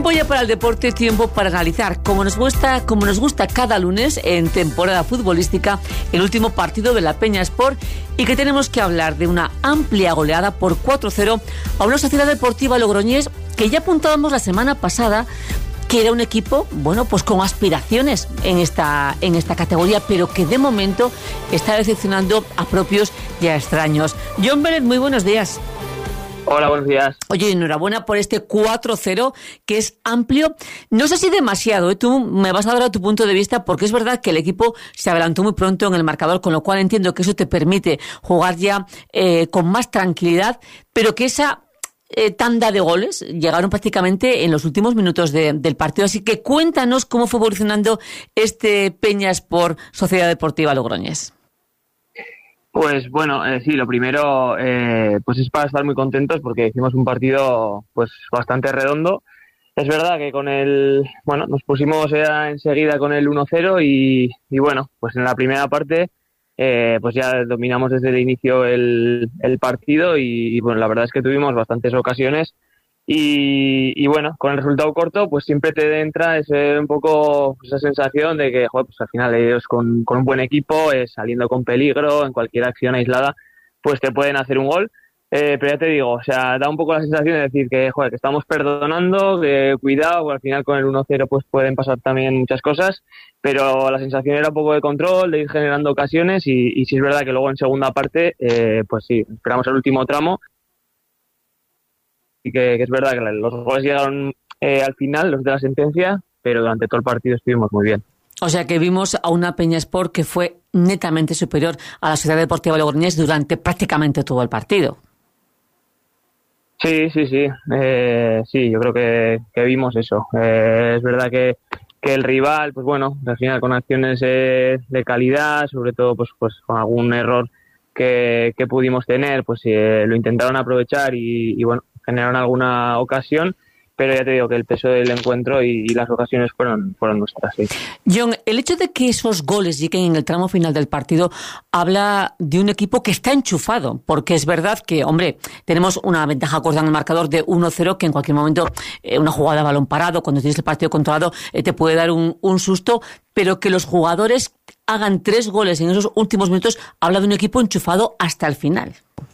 Tiempo ya para el deporte, tiempo para analizar, como nos gusta cada lunes en temporada futbolística, el último partido de la Peña Sport, y que tenemos que hablar de una amplia goleada por 4-0 a una Sociedad Deportiva Logroñés que ya apuntábamos la semana pasada que era un equipo, bueno, pues con aspiraciones en esta categoría, pero que de momento está decepcionando a propios y a extraños. John Bennett, muy buenos días. Hola, buenos días. Oye, enhorabuena por este 4-0, que es amplio. No sé si demasiado, ¿eh? Tú me vas a dar tu punto de vista, porque es verdad que el equipo se adelantó muy pronto en el marcador, con lo cual entiendo que eso te permite jugar ya con más tranquilidad, pero que esa tanda de goles llegaron prácticamente en los últimos minutos del partido. Así que cuéntanos cómo fue evolucionando este Peña Sport Sociedad Deportiva Logroñés. Pues bueno, sí, lo primero pues es para estar muy contentos porque hicimos un partido pues bastante redondo. Es verdad que nos pusimos enseguida con el 1-0 y bueno, pues en la primera parte pues ya dominamos desde el inicio el partido y bueno, la verdad es que tuvimos bastantes ocasiones y bueno, con el resultado corto pues siempre te entra un poco esa sensación de que joder, pues al final ellos con un buen equipo, saliendo con peligro en cualquier acción aislada, pues te pueden hacer un gol. Pero ya te digo, o sea, da un poco la sensación de decir que, joder, que estamos perdonando, que cuidado, al final con el 1-0 pues pueden pasar también muchas cosas, pero la sensación era un poco de control, de ir generando ocasiones y sí es verdad que luego en segunda parte, pues sí, esperamos el último tramo y que es verdad que los goles llegaron al final, los de la sentencia, pero durante todo el partido estuvimos muy bien. O sea que vimos a una Peña Sport que fue netamente superior a la Sociedad Deportiva Logroñés durante prácticamente todo el partido. Sí, yo creo que vimos eso. Es verdad que el rival, pues bueno, al final con acciones de calidad, sobre todo pues con algún error que pudimos tener, pues lo intentaron aprovechar y bueno, generaron alguna ocasión, pero ya te digo que el peso del encuentro y las ocasiones fueron nuestras, sí. John, el hecho de que esos goles lleguen en el tramo final del partido habla de un equipo que está enchufado, porque es verdad que, hombre, tenemos una ventaja corta en el marcador de 1-0, que en cualquier momento una jugada a balón parado, cuando tienes el partido controlado, te puede dar un susto, pero que los jugadores hagan 3 goles en esos últimos minutos habla de un equipo enchufado hasta el final.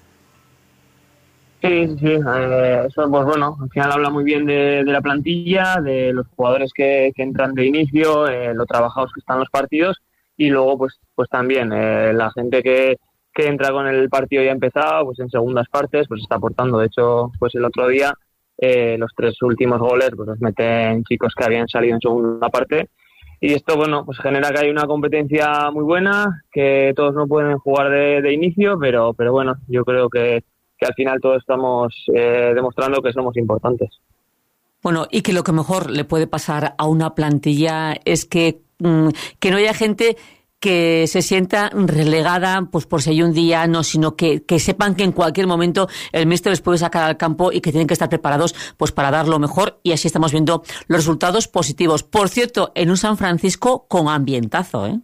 Sí, eso pues bueno, al final habla muy bien de la plantilla, de los jugadores que entran de inicio, lo trabajados que están los partidos y luego pues también la gente que entra con el partido ya empezado, pues en segundas partes pues está aportando. De hecho, pues el otro día los 3 últimos goles pues los meten chicos que habían salido en segunda parte y esto bueno pues genera que hay una competencia muy buena, que todos no pueden jugar de inicio, pero bueno, yo creo que al final todos estamos demostrando que somos importantes. Bueno, y que lo que mejor le puede pasar a una plantilla es que no haya gente que se sienta relegada pues por si hay un día, no, sino que sepan que en cualquier momento el míster les puede sacar al campo y que tienen que estar preparados pues para dar lo mejor, y así estamos viendo los resultados positivos. Por cierto, en un San Francisco con ambientazo, ¿eh?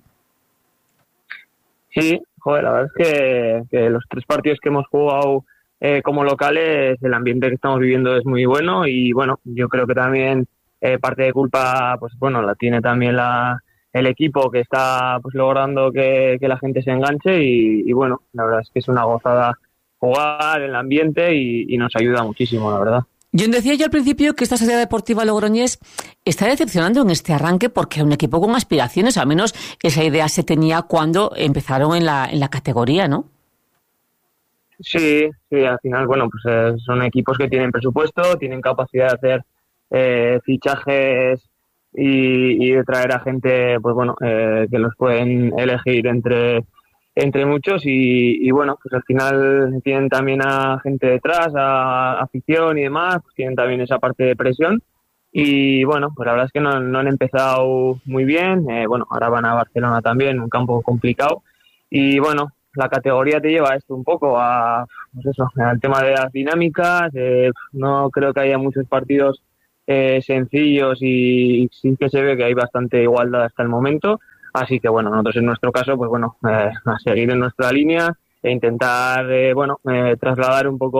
Sí, joder, la verdad es que los 3 partidos que hemos jugado como locales, el ambiente que estamos viviendo es muy bueno y bueno, yo creo que también parte de culpa pues bueno la tiene también el equipo, que está pues logrando que la gente se enganche y bueno, la verdad es que es una gozada jugar, el ambiente y nos ayuda muchísimo, la verdad. Yo decía al principio que esta Sociedad Deportiva Logroñés está decepcionando en este arranque porque es un equipo con aspiraciones, al menos esa idea se tenía cuando empezaron en la categoría, ¿no? Sí, al final, bueno, pues son equipos que tienen presupuesto, tienen capacidad de hacer fichajes y de traer a gente, pues bueno, que los pueden elegir entre muchos y bueno, pues al final tienen también a gente detrás, a afición y demás, pues tienen también esa parte de presión y bueno, pues la verdad es que no han empezado muy bien, bueno, ahora van a Barcelona también, un campo complicado y bueno, la categoría te lleva esto un poco pues eso, al tema de las dinámicas. No creo que haya muchos partidos sencillos y sí que se ve que hay bastante igualdad hasta el momento. Así que bueno, nosotros en nuestro caso, pues bueno, a seguir en nuestra línea e intentar, trasladar un poco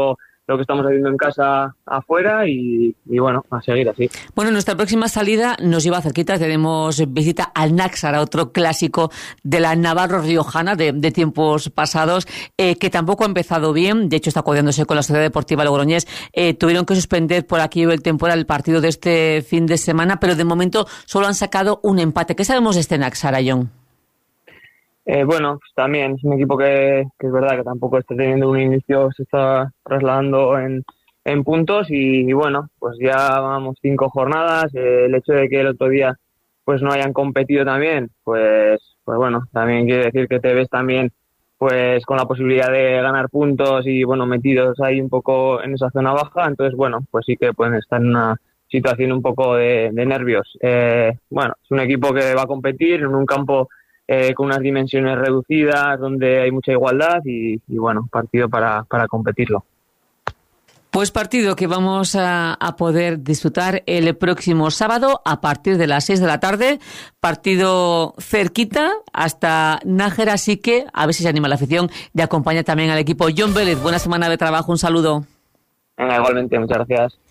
lo que estamos haciendo en casa afuera y bueno, a seguir así. Bueno, nuestra próxima salida nos lleva cerquita, tenemos visita al Náxara, otro clásico de la Navarro riojana de tiempos pasados, que tampoco ha empezado bien, de hecho está codeándose con la Sociedad Deportiva Logroñés. Tuvieron que suspender por aquí el temporal el partido de este fin de semana, pero de momento solo han sacado un empate. ¿Qué sabemos de este Náxara, John? Bueno, pues también es un equipo que es verdad que tampoco está teniendo un inicio, se está trasladando en puntos y bueno, pues ya vamos 5 jornadas. El hecho de que el otro día pues no hayan competido también, pues bueno, también quiere decir que te ves también pues con la posibilidad de ganar puntos y bueno, metidos ahí un poco en esa zona baja. Entonces bueno, pues sí que pueden estar en una situación un poco de nervios. Bueno, es un equipo que va a competir en un campo con unas dimensiones reducidas, donde hay mucha igualdad y bueno, partido para competirlo. Pues partido que vamos a poder disfrutar el próximo sábado a partir de las 6 de la tarde. Partido cerquita hasta Nájera, así que a ver si se anima la afición y acompaña también al equipo. John Vélez, buena semana de trabajo, un saludo. Igualmente, muchas gracias.